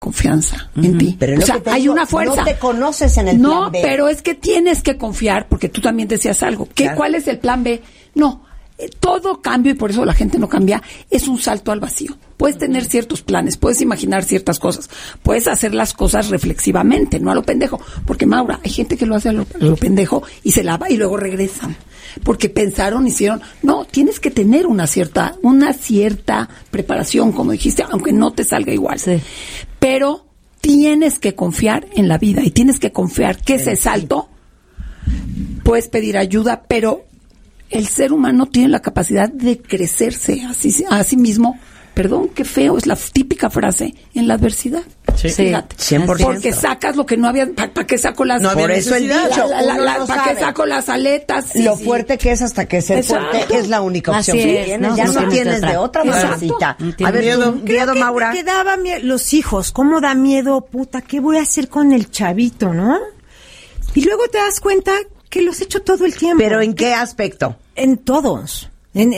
confianza en ti. Pero hay una fuerza. No te conoces en el plan B. No, pero es que tienes que confiar, porque tú también decías algo. ¿Cuál es el plan B? No, todo cambio, y por eso la gente no cambia, es un salto al vacío. Puedes tener ciertos planes, puedes imaginar ciertas cosas, puedes hacer las cosas reflexivamente, no a lo pendejo. Porque, Maura, hay gente que lo hace a lo pendejo y se lava y luego regresan. Porque pensaron, hicieron. No, tienes que tener una cierta preparación, como dijiste, aunque no te salga igual. Sí. Pero tienes que confiar en la vida y tienes que confiar que ese salto, puedes pedir ayuda, pero el ser humano tiene la capacidad de crecerse a sí mismo. Perdón, qué feo, es la típica frase, en la adversidad. Sí, fíjate. 100%. Porque sacas lo que no había, ¿para qué saco las... No por eso el dicho, ¿para qué saco las aletas? Lo fuerte que es hasta que ser fuerte es la única opción que tienes. Ya no tienes de otra mamacita. A ver, miedo, Maura. Que daba miedo, los hijos, ¿cómo da miedo, puta? ¿Qué voy a hacer con el chavito, no? Y luego te das cuenta que los he hecho todo el tiempo. ¿Pero en qué aspecto? En todos.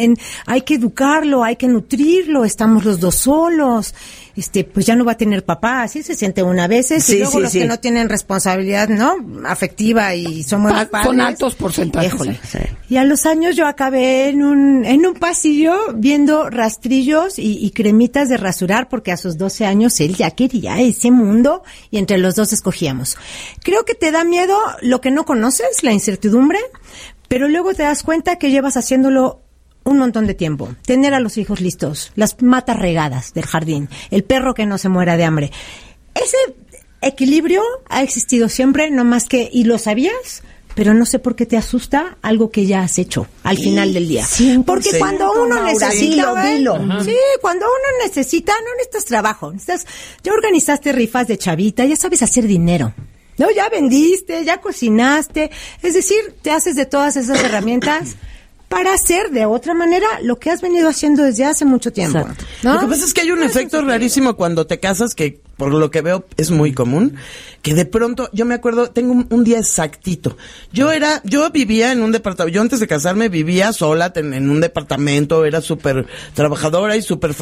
Hay que educarlo, hay que nutrirlo, estamos los dos solos, pues ya no va a tener papá, así se siente una vez, y luego los que no tienen responsabilidad, ¿no? Afectiva y son buenos padres. Son altos porcentajes. Y a los años yo acabé en un pasillo viendo rastrillos y cremitas de rasurar, porque a sus 12 años él ya quería ese mundo y entre los dos escogíamos. Creo que te da miedo lo que no conoces, la incertidumbre, pero luego te das cuenta que llevas haciéndolo un montón de tiempo. Tener a los hijos listos, las matas regadas del jardín, el perro que no se muera de hambre. Ese equilibrio ha existido siempre, no más que, y lo sabías, pero no sé por qué te asusta algo que ya has hecho al final del día. Porque cuando uno necesita, cuando uno necesita, no necesitas trabajo, ya organizaste rifas de chavita, ya sabes hacer dinero. No, ya vendiste, ya cocinaste, es decir, te haces de todas esas herramientas para hacer de otra manera lo que has venido haciendo desde hace mucho tiempo, ¿no? Lo que pasa es que hay un efecto rarísimo cuando te casas, que por lo que veo es muy común, que de pronto, yo me acuerdo, tengo un día exactito. Yo vivía en un departamento, yo antes de casarme vivía sola en un departamento, era súper trabajadora y súper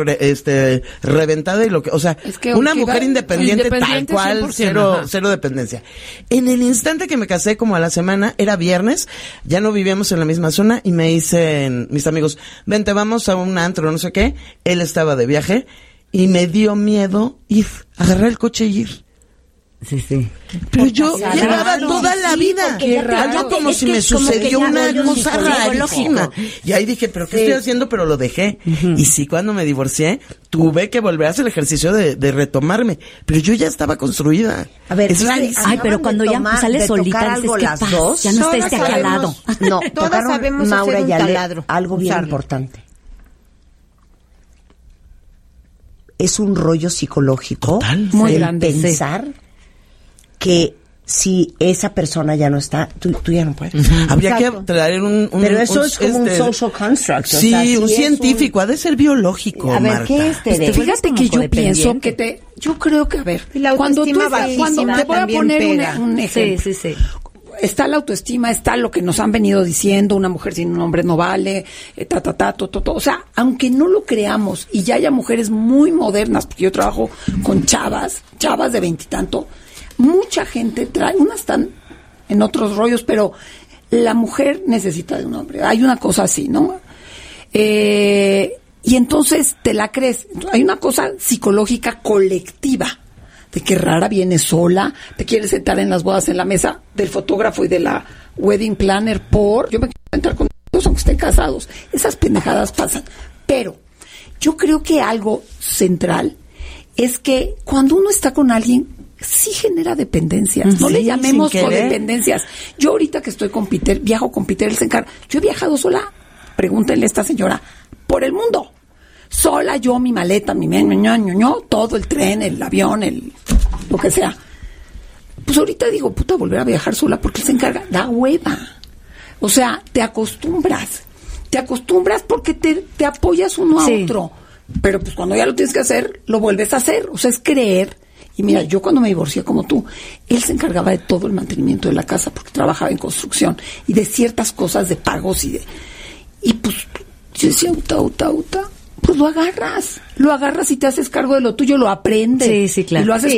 reventada y una mujer independiente tal cual, cero dependencia. En el instante que me casé, como a la semana, era viernes, ya no vivíamos en la misma zona y me dicen mis amigos, vente, vamos a un antro, no sé qué. Él estaba de viaje y me dio miedo agarrar el coche y ir. Sí. Pero yo llevaba toda la vida. Algo como si me sucedió una cosa rarísima. Y ahí dije, ¿pero qué estoy haciendo? Pero lo dejé. Y sí, cuando me divorcié, tuve que volver a hacer el ejercicio de retomarme. Pero yo ya estaba construida. A ver, es rarísimo. Ay, pero cuando ya sales solita, dices, ¿qué pasa? Ya no está aquí al lado. No, todas sabemos Maura hacer un y taladro. Algo bien importante. Es un rollo psicológico. Muy grande. Pensar que si esa persona ya no está, tú ya no puedes. Habría que traer pero eso es como un social construct. Sí, un científico, ha de ser biológico, a ver, Marta. ¿qué es Tere? Fíjate que yo pienso yo creo que, a ver, cuando te voy a poner un ejemplo. Sí. Está la autoestima, está lo que nos han venido diciendo, una mujer sin un hombre no vale, o sea, aunque no lo creamos y ya haya mujeres muy modernas, porque yo trabajo con chavas de 20 y tanto, mucha gente unas están en otros rollos, pero la mujer necesita de un hombre, hay una cosa así, ¿no? Y entonces te la crees, hay una cosa psicológica colectiva, de que rara viene sola, te quieres sentar en las bodas en la mesa del fotógrafo y de la wedding planner yo me quiero sentar con ellos aunque estén casados. Esas pendejadas pasan. Pero yo creo que algo central es que cuando uno está con alguien, sí genera dependencias. No le llamemos codependencias. Yo ahorita que estoy con Peter, viajo con Peter, él se encarga. Yo he viajado sola, pregúntenle a esta señora, por el mundo. Sola, yo, mi maleta, todo el tren, el avión, lo que sea. Pues ahorita digo, volver a viajar sola porque él se encarga. Da hueva. O sea, te acostumbras porque te apoyas uno a otro. Pero pues cuando ya lo tienes que hacer, lo vuelves a hacer. O sea, es creer. Y mira, yo cuando me divorcié como tú, él se encargaba de todo el mantenimiento de la casa porque trabajaba en construcción y de ciertas cosas de pagos y pues yo decía, pues lo agarras y te haces cargo de lo tuyo, lo aprendes. Sí, claro. Y lo haces